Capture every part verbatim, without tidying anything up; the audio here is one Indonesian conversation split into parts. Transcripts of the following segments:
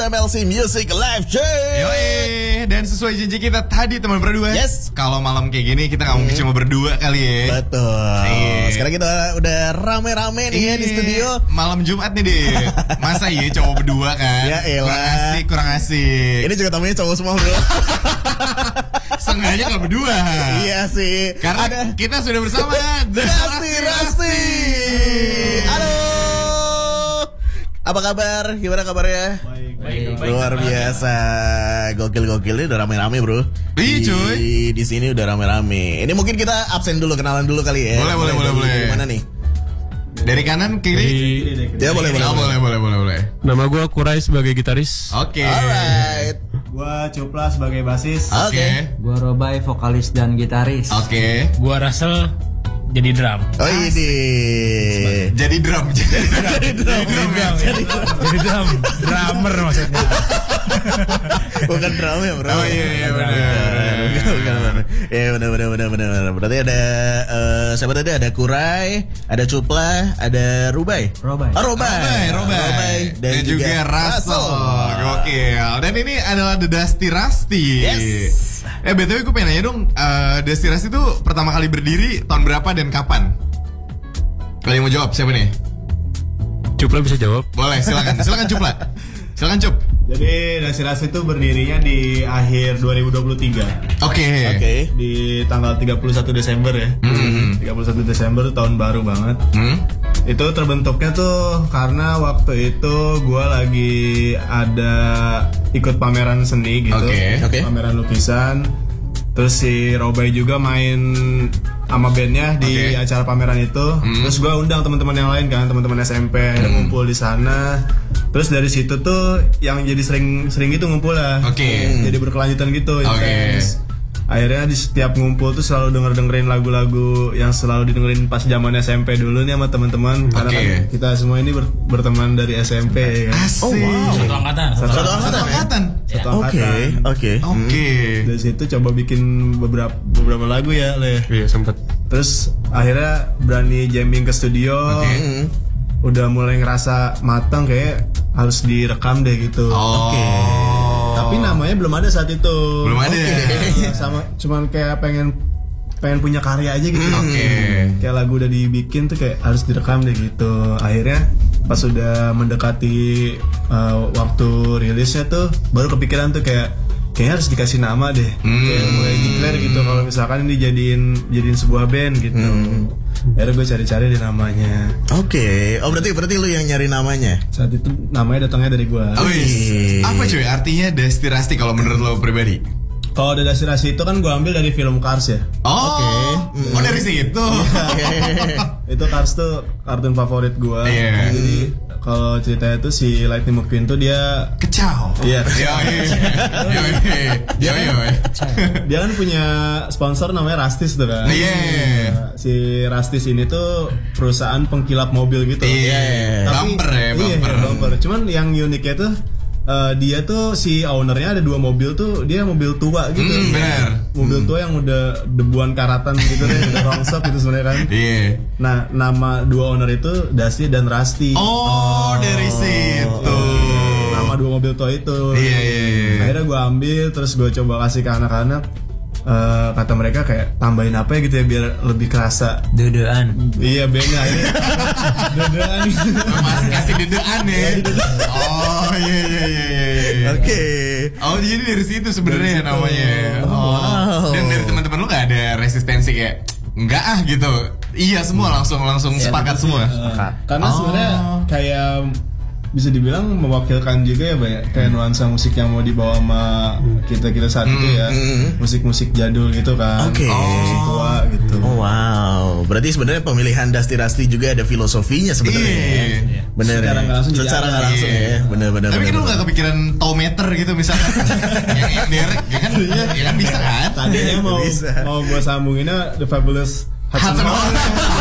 M L C Music Live Jam. Yoi, dan sesuai janji kita tadi teman berdua. Yes. Kalau malam kayak gini kita nggak mungkin hmm. cuma berdua kali ya. Betul. Iya. Sekarang kita udah rame-rame nih ya di studio. Malam Jumat nih deh. Masa iya cowok berdua kan? Ya elah. Kurang asik, kurang asik. Ini juga tamunya cowok semua bro. Sengaja kalau berdua. Iya sih. Karena ada kita sudah bersama Rasti Rasti. Halo. Apa kabar? Gimana kabarnya? Baik, baik, baik. Luar biasa. Gokil-gokil ini udah rame-rame, Bro. Iya, cuy. Di, di sini udah rame-rame. Ini mungkin kita absen dulu, kenalan dulu kali ya. Boleh, boleh, boleh, boleh. Dari mana nih? Dari kanan ke kiri? Ya, boleh, boleh, oh, boleh, boleh, boleh, boleh. Nama gue Kurai sebagai gitaris. Oke. Okay. Alright. Gua Cupla sebagai basis. Oke. Okay. Gua Robai vokalis dan gitaris. Oke. Okay. Gua Russell jadi drum. Oh ini. Jadi drum. Jadi drum. Jadi drum. Jadi drum. Jadi drum. Drummer maksudnya. Bukan drum ya bro. Oh iya iya benar. Iya benar benar benar benar. Berarti ada uh, siapa tadi? Ada Kurai, ada Cupla, ada Rubai. Robai. Oh Robai. Robai, Robai. Dan, Dan juga, juga Russell. Gokil. Dan ini adalah The Dusty Rusty. Yes. Eh B T W gue pengen nanya dong, uh, Dusty Rusty itu pertama kali berdiri tahun berapa dan kapan? Kalian mau jawab siapa nih? Cupla bisa jawab. Boleh, silakan. Silakan Cupla. Silakan Cup. Jadi Dusty Rusty itu berdirinya di akhir dua ribu dua puluh tiga. Oke. Oke. Okay. Di tanggal tiga puluh satu Desember ya. Mm-hmm. tiga puluh satu Desember tahun baru banget. Mm. Itu terbentuknya tuh karena waktu itu gue lagi ada ikut pameran seni gitu. Oke. Okay. Okay. Pameran lukisan. Terus si Robai juga main sama bandnya di okay. acara pameran itu. Mm. Terus gue undang teman-teman yang lain kan, teman-teman S M P yang mm. ngumpul di sana. Terus dari situ tuh yang jadi sering-sering gitu ngumpul lah. Oke. Okay. Jadi berkelanjutan gitu. Oke. Okay. Akhirnya di setiap ngumpul tuh selalu denger-dengerin lagu-lagu yang selalu didengerin pas zaman S M P dulu nih sama teman-teman. Karena okay. kan kita semua ini ber- berteman dari S M P kan. Asik. Oh wow. Satu angkatan. Satu, Satu angkatan. angkatan. Satu Oke, angkatan. oke. Oke. Dari situ coba bikin beberapa beberapa lagu ya, Le. Iya sempet. Terus akhirnya berani jamming ke studio. Okay. Udah mulai ngerasa matang kayak harus direkam deh gitu. Oh. Oke. Tapi namanya belum ada saat itu. Belum ada. Okay. Sama cuman kayak pengen pengen punya karya aja gitu. Oke. Okay. Kayak lagu udah dibikin tuh kayak harus direkam deh gitu. Akhirnya pas sudah mendekati uh, waktu rilisnya tuh baru kepikiran tuh kayak kayaknya harus dikasih nama deh. Hmm. Kayak mulai declare gitu kalau misalkan ini jadiin jadiin sebuah band gitu. Hmm. Akhirnya gue cari-cari deh namanya. Oke. Okay. Oh berarti berarti lu yang nyari namanya. Saat itu namanya datangnya dari gue. Oh, yes. Apa cuy artinya Dusty Rusty kalau menurut lo pribadi? Kalau The Dusty Rusty itu kan gue ambil dari film Cars ya. Oh, Oke. Okay. Oh dari situ. Itu Cars tuh kartun favorit gue. Yeah. Jadi kalau ceritanya itu si Lightning McQueen tuh dia kecau. Iya. Dia dia kan punya sponsor namanya Rustis tuh kan. Iya. Yeah. Si Rustis ini tuh perusahaan pengkilap mobil gitu. Iya. Yeah. Bumper ya, bumper. Iya, bumper. Cuman yang uniknya tuh Uh, dia tuh si ownernya ada dua mobil tuh, dia mobil tua gitu. Mm, bener. Mobil tua yang udah debuan karatan gitu deh, udah rongsok gitu sebenarnya kan. Iya. Yeah. Nah, nama dua owner itu Dusty dan Rusty. Oh, oh dari situ. Oh, nama dua mobil tua itu. Iya, iya, iya. Akhirnya gue ambil, terus gue coba kasih ke anak-anak. Uh, kata mereka kayak tambahin apa ya gitu ya biar lebih kerasa Dedean. Iya bandnya akhirnya Dedean. Masih kasih dedean ya. Oh iya iya iya iya. Oke. Oh jadi dari situ sebenarnya namanya. Oh. Wow. Dan dari teman-teman lu nggak ada resistensi kayak enggak ah gitu. Iya semua langsung langsung ya, sepakat semua. Uh, karena oh. sebenarnya kayak bisa dibilang mewakilkan juga ya banyak kayak nuansa musik yang mau dibawa sama kita kita saat mm, itu ya mm. musik-musik jadul gitu kan. Oke. Okay. Musik tua gitu. Oh wow. Berarti sebenarnya pemilihan Dusty Rusty juga ada filosofinya sebenarnya. Iya. Bener. Secara nggak langsung. Secara nggak langsung iya. ya. Bener-bener. Tapi kan lu nggak kepikiran tometer gitu misalkan? yang yang derek ya kan? Ya kan bisa kan? Tadinya mau mau gue sambunginnya The Fabulous Hudson Hawk.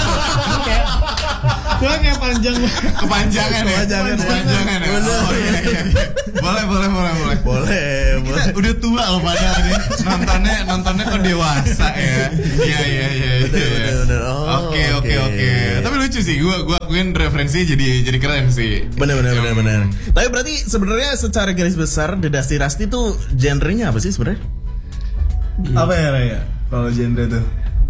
Cuma kayak panjang kepanjangan ya. Kepanjangan. Kepanjangan ya. Oh, iya, iya. Boleh boleh boleh boleh. Boleh kita udah tua loh padahal nih. Nontonnya nontonnya kok dewasa ya. Iya iya iya. Oke oke oke. Tapi lucu sih, gua gua akuin referensinya jadi jadi keren sih. Benar benar benar benar. Tapi berarti sebenarnya secara garis besar The Dusty Rusty tuh genrenya apa sih sebenarnya? Apa ya Raya? Kalau genre tuh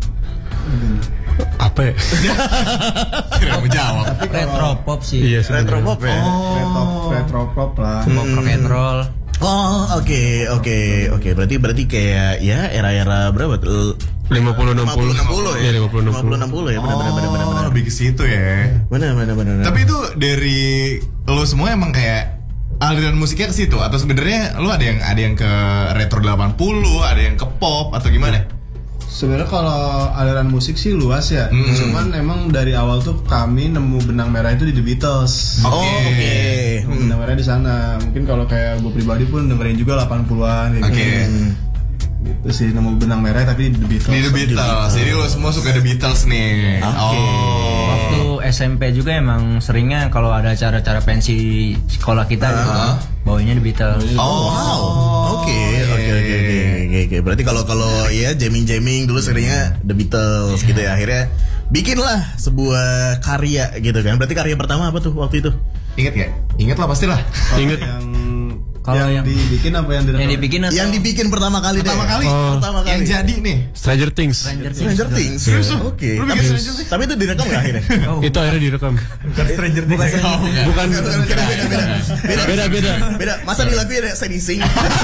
Apa ya? Tidak mau jawab. Retro pop sih. Iya, Retro pop ya? retro retro pop lah. Pop rock and roll. Oh oke oke oke. Berarti berarti kayak ya era-era berapa tuh? lima puluh enam puluh. enam puluh ya? Iya, lima puluh enam puluh ya? Benar benar benar benar. Oh, lebih ke situ ya. Benar benar benar. Tapi itu dari lo semua emang kayak aliran musiknya ke situ atau sebenarnya lo ada yang ada yang ke retro delapan puluh, ada yang ke pop atau gimana? Sebenarnya kalau aliran musik sih luas ya. Mm. Cuman emang dari awal tuh kami nemu benang merah itu di The Beatles. Oh oke. Nemu benang merah di sana. Mungkin kalau kayak gue pribadi pun dengerin juga delapan puluhan kayak Oke. gitu. Gitu sih, nemu benang merah tapi di The Beatles. Di The Beatles. Jadi lo semua suka The Beatles nih. Oke. Oh. Waktu S M P juga emang seringnya kalau ada acara-acara pensi sekolah kita gitu, bawanya The Beatles. Oh wow. Oke oke oke oke oke oke. Berarti kalau kalau ya jamming jamming dulu seringnya The Beatles gitu ya. Akhirnya bikinlah sebuah karya gitu kan. Berarti karya pertama apa tuh waktu itu? Ingat gak? Ingat lah pastilah. Ingat. Yang Kalau yang, yang- dibikin apa yang direkam? Yang dibikin atau Yang dibikin pertama kali deh. Pertama kali. Oh. Pertama kali. Yang jadi nih. Stranger Things. Stranger Things. Stranger Things. Serius lu? Oke. Lu Tapi, bikin Stranger Things? tapi itu direkam nggak akhirnya? Itu akhirnya direkam. Stranger Things. Oh, enggak. Bukan. Beda beda beda. Beda Beda beda. beda. Masa di lagu ada Sadie Sink?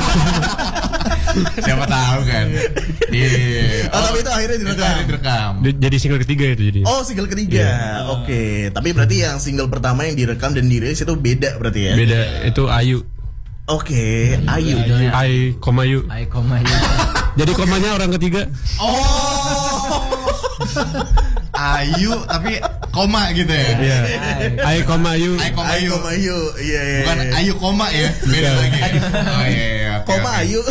Siapa tahu kan. Iya. Oh, tapi itu akhirnya direkam. Itu akhirnya direkam. Di- Jadi single ketiga itu jadi. Oh single ketiga. Oke. Tapi berarti yang single pertama yang direkam dan dirilis itu beda berarti ya? Beda. Itu Ayu. Oke. Ayu. I, koma Yu. I koma you. Jadi komanya orang ketiga. Oh. Ayu tapi koma gitu ya. Iya. I, koma Yu. I koma Ayu. Ayu. Koma Ayu. Iya iya. Bukan iya. Ayu koma ya. Beda Bukan. lagi. Oh iya iya. oke, Koma oke. Ayu.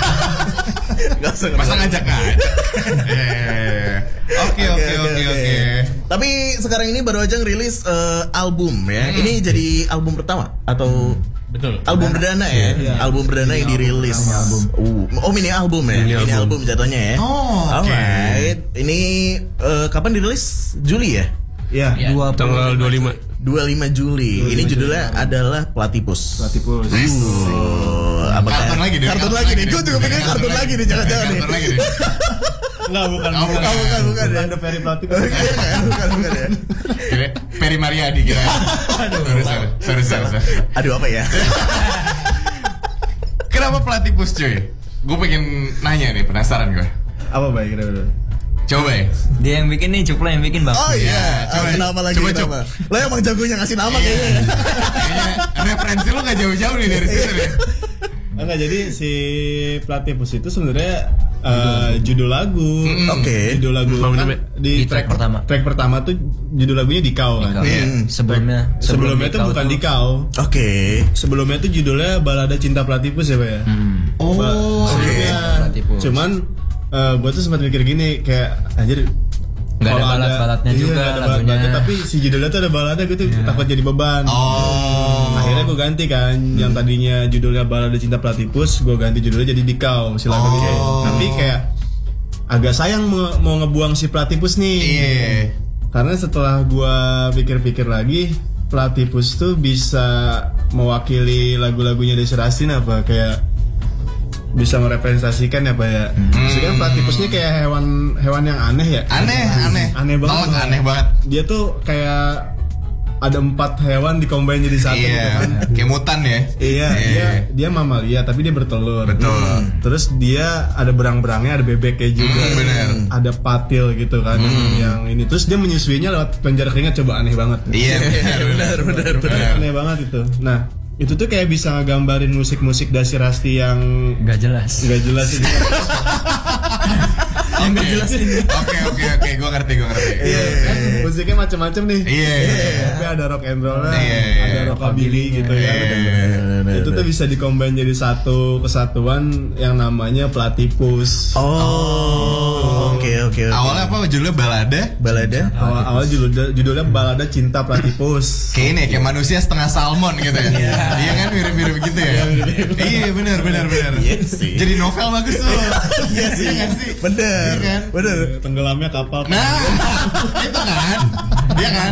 Gak usah. Masa ngajak ngajak. Iya, iya, iya. Oke oke oke oke. Tapi sekarang ini baru aja ngerilis eh, album ya. Hmm. Ini jadi album pertama atau Betul. album perdana ya? Album perdana yang dirilis. Uh, oh mini album ya? Mini Mini album, album. jatuhnya ya. Oh, oke. Alright. Ini eh, kapan dirilis? Juli ya? Iya. Dua Tanggal dua puluh lima. dua puluh lima Juli. Ini judulnya adalah Platypus. Platypus. Oh, apa Kartun lagi deh, Kartun kartun lagi lagi nih. deh. Gue juga pikir kartun lagi nih, jangan-jangan nih. Kartun lagi deh. Enggak, bukan. Oh, bukan. Bukan, bukan, bukan ya. The Fairy Platypus. Bukan, bukan, bukan ya. Kira Ferry Mariadi kira. Sorry sorry sorry sorry. sorry. Aduh apa ya? Kenapa Platypus cuy? Gue pengen nanya nih, penasaran gue. Apa baik kira-kira? Coba ya. Dia yang bikin nih, Cupla yang bikin bang. Oh iya, Iya, oh, coba. kenapa lagi Coba, kenapa? Lo emang jagonya ngasih nama kayaknya ya? Kayaknya referensi lu gak jauh-jauh nih dari situ nih. Enggak, jadi si Platypus itu sebenarnya eh, judul lagu. Oke. Judul lagu Bangun kan dulu, di, Di track pertama. Track pertama tuh judul lagunya Dikau kan. Iya. Sebelumnya, Sebelumnya itu Dikau bukan tuh- Dikau. Oke. Sebelumnya itu judulnya Balada Cinta Platypus ya, Pak ya. Oh, Sebelumnya. Platypus. Cuman eh gue tuh sempat mikir gini kayak anjir Nggak ada kalau balad-baladnya iya, juga nggak ada lagunya. balad-baladnya, tapi si judulnya tuh ada baladnya gue tuh takut jadi beban. Oh. Akhirnya gue ganti kan, yang tadinya judulnya Balada Cinta Platypus, gue ganti judulnya jadi Dikau si lagunya. Oh. Tapi kayak agak sayang mau, mau ngebuang si Platypus nih. Iya. Karena setelah gue pikir-pikir lagi, Platypus tuh bisa mewakili lagu-lagunya Desi Rastin apa kayak bisa merepresentasikan ya Pak ya. Maksudnya kan Platypus ini kayak hewan hewan yang aneh ya. Aneh, aneh. Aneh banget. Oh, aneh banget. Dia tuh kayak ada empat hewan dicombine jadi satu gitu Iya. kan. Kayak mutan ya. Iya, dia dia mamalia tapi dia bertelur. Betul. Terus dia ada berang-berangnya, ada bebeknya juga. Hmm, bener. Ada patil gitu kan yang ini. Terus dia menyusuinya lewat penjara keringat, coba aneh banget. Iya, benar, benar, benar. Aneh banget itu. Nah, itu tuh kayak bisa ngegambarin musik-musik Dasi Rasti yang Nggak jelas. nggak jelas itu. Oke oke oke oke, gue ngerti gue ngerti. Iya, kan musiknya macam-macam nih. Iya, iya. Tapi ada rock and roll lah, Iya, iya. ada rockabilly gitu ya. Itu tuh bisa dikombin jadi satu kesatuan yang namanya Platypus. Oh, oke oke. Awalnya apa judulnya balada? Balada. Awal awal judulnya, judulnya Balada Cinta Platypus. Kayak ini kayak manusia setengah salmon gitu ya. Iya kan mirip-mirip gitu ya. Iya benar benar benar. Iya sih. Jadi novel bagus tuh. Iya sih. Iya kan sih? Bener. Iya kan? Bener. Tenggelamnya kapal. Nah, itu kan. Iya kan?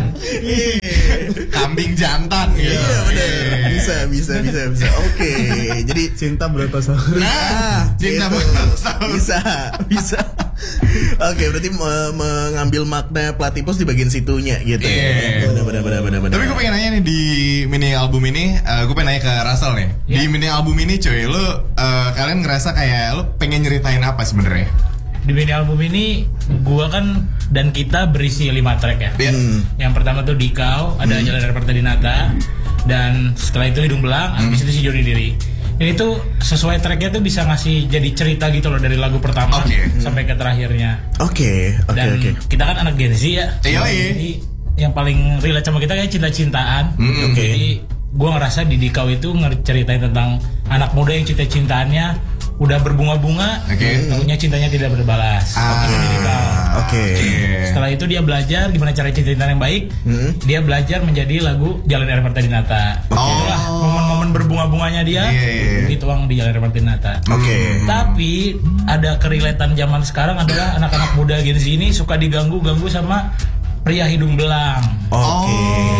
Kambing jantan gitu. Iya bener. Bisa bisa bisa bisa. Oke. Jadi Cinta Brontosaurus. Nah, cinta itu. Brontosaurus. Bisa bisa. Oke, berarti me- mengambil makna Platypus di bagian situnya gitu. Iya. Benar benar benar benar. Tapi gue pengen nanya nih di mini album ini, uh, gue pengen nanya ke Russell nih. Ya. Di mini album ini cuy, lu uh, kalian ngerasa kayak lu pengen nyeritain apa sebenarnya? Di mini album ini gua kan dan kita berisi lima track ya. Iya. Yang pertama tuh Dikau, ada Jalan Air Mata Dinata, dan setelah itu Hidung Belang, habis itu si Joni Diri. Ini tuh sesuai tracknya tuh bisa ngasih jadi cerita gitu loh dari lagu pertama Oke. sampai ke terakhirnya. Oke, oke Dan oke. kita kan anak Gen Z ya. Iya, iya. Jadi yang paling relate sama kita kayak cinta-cintaan. Mm, oke. Jadi gue ngerasa di Dikau itu ngeceritain tentang anak muda yang cinta-cintaannya udah berbunga-bunga, Oke. tahunya cintanya tidak berbalas. Ah, Itu di Dikau. Oke. Setelah itu dia belajar gimana cara cinta-cintaan yang baik. Dia belajar menjadi lagu Jalan Air Mata Dinata. Oh. Itulah momen-momen berbunga-bunganya dia. Iya, iya, iya. Dituang di Jalan Air Mata Dinata. Oke. Tapi ada kereletan zaman sekarang adalah anak-anak muda Gen Z ini suka diganggu-ganggu sama pria hidung belang. Oke.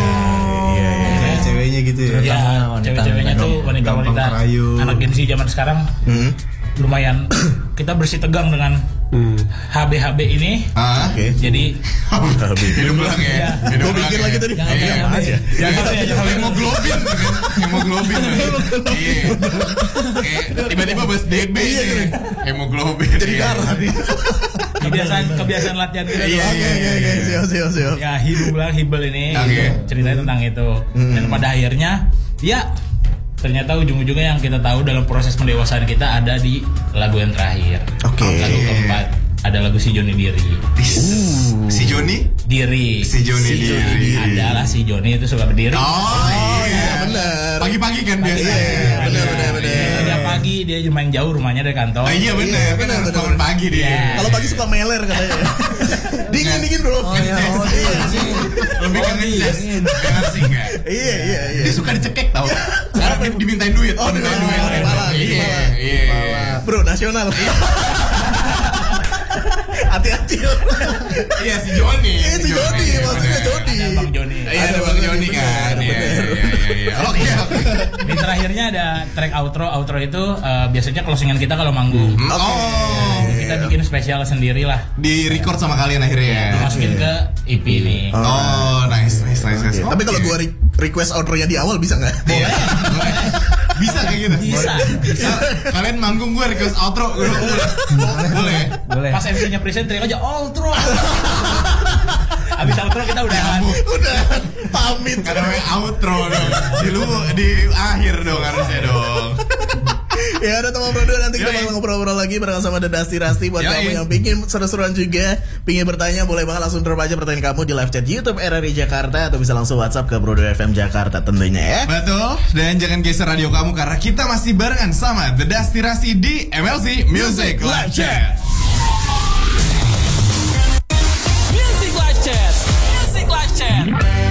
Iya iya. Ceweknya gitu ya. Ya, wanita- cewek-cewewnya tuh wanita-wanita gampang kerayu. anak Gen Z zaman sekarang Hmm. lumayan kita bersih tegang dengan H B H B ini. Ah, Oke. Jadi hidung belang ya. Iya. Hidung Gue belang pikir ya. lagi tadi. Jangan Iya, jangan apaan ya? jangan ya, jangan Hemoglobin kan? Hemoglobin. Iya. Kayak tiba-tiba bahas D B. nih. Hemoglobin. Jadi Iya. darah nih. kebiasaan kebiasaan latihan kita Iya, tuh. Oke oke oke. Siap siap siap. Ya hidung belang hibel ini Oke. ceritanya tentang itu. Dan pada akhirnya ya ternyata ujung-ujungnya yang kita tahu dalam proses pendewasaan kita ada di lagu yang terakhir. Oke. Lagu keempat ada lagu si Joni Diri. Si Joni? Diri. Si Joni Diri. Adalah si Joni itu suka berdiri. Oh iya benar. Pagi-pagi kan biasa. Iya, benar benar benar. Dia pagi dia main jauh rumahnya dari kantor. Oh iya benar, kan benar, harus benar. bangun pagi dia. Iya. Kalau pagi suka meler katanya. Dingin dingin bro. Oh iya, oh iya. Lebih ke ngejazz. Benar sih enggak? Iya iya iya. Dia suka dicekek tau. Karena di- dimintain duit. Oh, dimintain dimintain duit. malah, Iya, malah. iya. Bro nasional. Hati-hati. Iya si Joni. Iya si Joni, maksudnya Joni. Ada Bang Joni. Iya ada Bang Joni kan. Iya iya iya iya. Oke oke. Di terakhirnya ada track outro. Outro itu eh, biasanya closingan kita kalau manggung. Oh. Kita bikin spesial sendiri lah. Di record sama kalian akhirnya ya. Dimasukin ke E P ini. Oh, nice, nice, nice, nice. Tapi kalau Oke. gua re- request outro-nya di awal bisa nggak? Iya. Bisa kayak gitu. Bisa. Bisa. Kalian manggung gue request outro. Boleh. Boleh. Boleh. Pas M C-nya present teriak aja outro. Abis outro kita udah Udah pamit. Karena namanya outro dong. Di lu di akhir dong harusnya dong. Ya udah teman bro, nanti kita Yoi. bakal ngobrol-ngobrol lagi bareng sama The Dusty Rusty. Buat Yoi. kamu yang pingin seru-seruan juga, pingin bertanya, boleh banget langsung drop aja pertanyaan kamu di live chat YouTube R R I Jakarta, atau bisa langsung WhatsApp ke Brodo F M Jakarta tentunya ya. Betul. Dan jangan geser radio kamu karena kita masih barengan sama The Dusty Rusty di M L C Music Live Chat.